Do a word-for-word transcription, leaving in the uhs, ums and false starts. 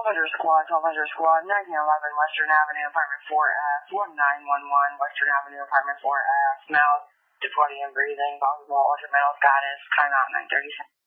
twelve hundred Squad, twelve hundred Squad, nineteen eleven Western Avenue, Apartment four F, one nine one one Western Avenue, Apartment four F, mouth to twenty and breathing, possible ultramale status, time out nine thirty-seven.